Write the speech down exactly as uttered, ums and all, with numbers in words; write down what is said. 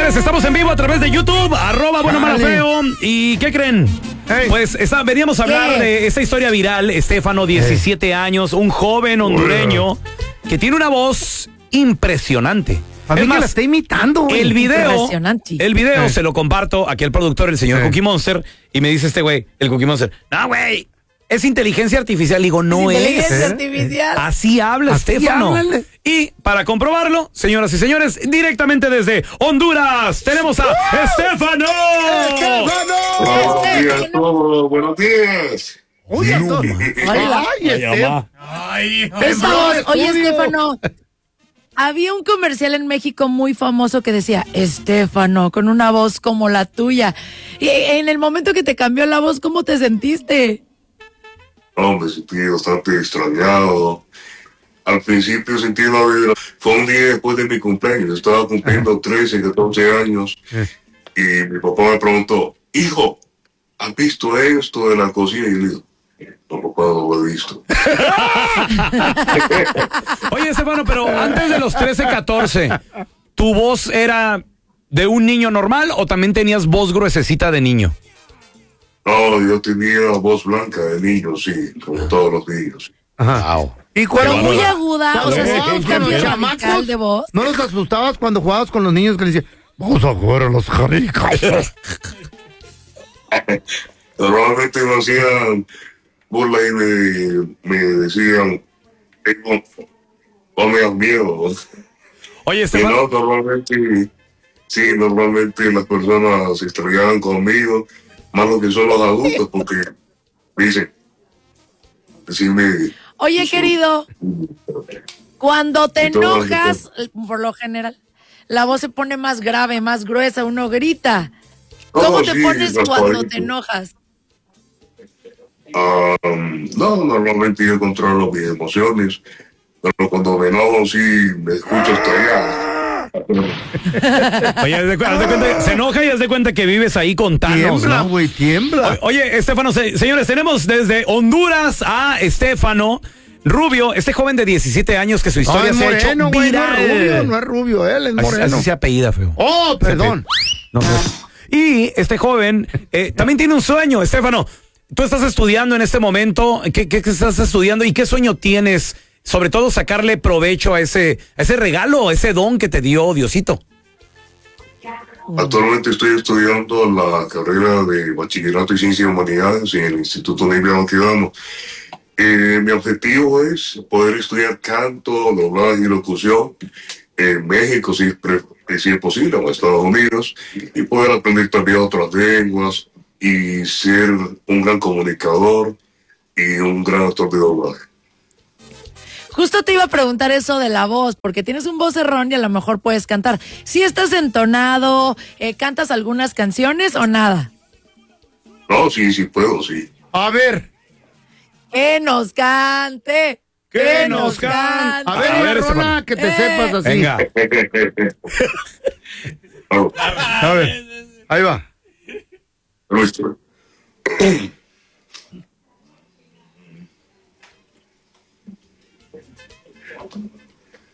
señores, estamos en vivo a través de YouTube, arroba bueno, malo, feo. ¿Y qué creen? Hey. Pues está, veníamos a hablar ¿Qué? de esta historia viral. Estefano, diecisiete hey. años, un joven hondureño que tiene una voz impresionante. A mí es más, que la está imitando, güey. El video, el video hey. se lo comparto aquí al productor, el señor hey. Cookie Monster, y me dice este güey, el Cookie Monster, no, güey, es inteligencia artificial. Digo, no es. Inteligencia artificial. Así habla Así Estefano. Háblale. Y para comprobarlo, señoras y señores, directamente desde Honduras, tenemos a ¡Uh! ¡Estefano! ¡Estefano! Buenos días a todos, buenos días. Uy, a todos. Hola. Ay, Estefano. Ay, oye, Estefano. Había un comercial en México muy famoso que decía, Estefano, con una voz como la tuya. Y en el momento que te cambió la voz, ¿cómo te sentiste? No, me sentí bastante extrañado. Al principio sentí la vida. Fue un día después de mi cumpleaños. Estaba cumpliendo trece, catorce años. Y mi papá me preguntó, hijo, ¿has visto esto de la cocina? Y le digo, no, papá, no lo he visto. Oye, Estefano, pero antes de los trece, catorce, ¿tu voz era de un niño normal o también tenías voz gruesecita de niño? No, yo tenía voz blanca de niño, sí, como todos los niños. Ajá. Wow. ¿Y cuando muy aguda? O sea, ¿sí un cambio radical de voz? ¿No los asustabas cuando jugabas con los niños que les decían, vamos a jugar a los jaricas? Normalmente me hacían burla y me, me decían, no me das miedo. Oye, Estefano. No, normalmente, sí, normalmente las personas se estrellaban conmigo, más lo que son los adultos, porque dicen, decirme. Oye, querido, cuando te enojas, por lo general, la voz se pone más grave, más gruesa, uno grita. ¿Cómo oh, te sí, pones cuando te enojas? Um, no, normalmente yo controlo mis emociones, pero cuando me enojo sí me escucho estallar. Oye, haz de, haz de cuenta, se enoja y haz de cuenta que vives ahí con Thanos, tiembla, ¿no? güey, tiembla. O, oye, Estefano, se, señores, tenemos desde Honduras a Estefano Rubio, este joven de diecisiete años que su historia no, se moreno, ha hecho viral. No es rubio, no es rubio, él es moreno. Así, así se apellida, feo. Oh, perdón. No, no. Y este joven eh, también tiene un sueño, Estefano. Tú estás estudiando en este momento. ¿Qué, qué, qué estás estudiando y qué sueño tienes? Sobre todo sacarle provecho a ese, a ese regalo, a ese don que te dio Diosito. Actualmente estoy estudiando la carrera de Bachillerato y Ciencias y Humanidades en el Instituto Neiva Banquedano. Eh, mi objetivo es poder estudiar canto, doblaje y locución en México, si es, pre, si es posible, o en Estados Unidos, y poder aprender también otras lenguas y ser un gran comunicador y un gran actor de doblaje. Justo te iba a preguntar eso de la voz, porque tienes un vocerrón y a lo mejor puedes cantar. ¿Sí estás entonado? Eh, ¿Cantas algunas canciones o nada? No, sí, sí puedo, sí. A ver. ¡Que nos cante! ¡Que, que nos cante! A ver, a ver, Rona, que te eh. sepas así. Venga. A ver, ahí va. Nuestro.